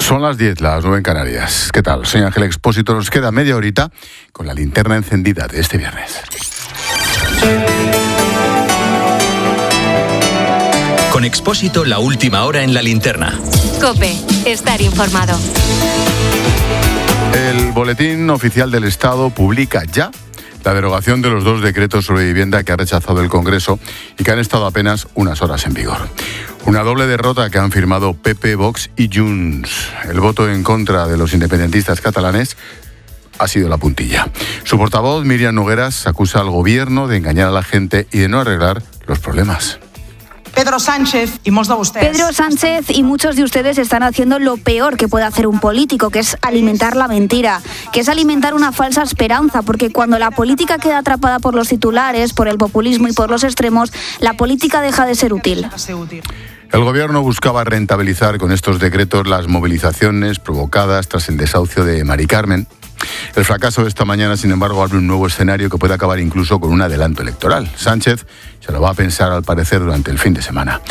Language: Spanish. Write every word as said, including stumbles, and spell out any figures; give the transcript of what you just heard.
Son las diez, las nueve en Canarias. ¿Qué tal? Soy Ángel Expósito. Nos queda media horita con la linterna encendida de este viernes. Con Expósito, la última hora en la linterna. COPE, estar informado. El Boletín Oficial del Estado publica ya la derogación de los dos decretos sobre vivienda que ha rechazado el Congreso y que han estado apenas unas horas en vigor. Una doble derrota que han firmado P P, Vox y Junts. El voto en contra de los independentistas catalanes ha sido la puntilla. Su portavoz, Míriam Nogueras, acusa al gobierno de engañar a la gente y de no arreglar los problemas. Pedro Sánchez y muchos de ustedes. Pedro Sánchez y muchos de ustedes están haciendo lo peor que puede hacer un político, que es alimentar la mentira, que es alimentar una falsa esperanza, porque cuando la política queda atrapada por los titulares, por el populismo y por los extremos, la política deja de ser útil. El gobierno buscaba rentabilizar con estos decretos las movilizaciones provocadas tras el desahucio de Mari Carmen. El fracaso de esta mañana, sin embargo, abre un nuevo escenario que puede acabar incluso con un adelanto electoral. Sánchez se lo va a pensar, al parecer, durante el fin de semana.